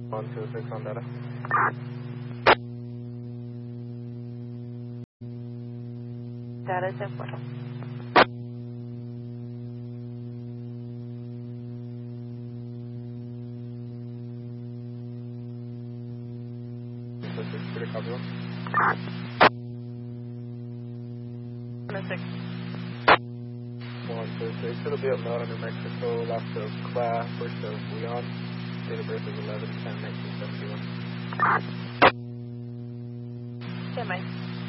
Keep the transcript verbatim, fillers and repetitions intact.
one two six on data. Data is in portal. six six, pretty copy one. one six. one two six, it'll be up north in New Mexico, last of Claire, first of Leon, date of birth is eleven ten nineteen seventy-one. Stand by.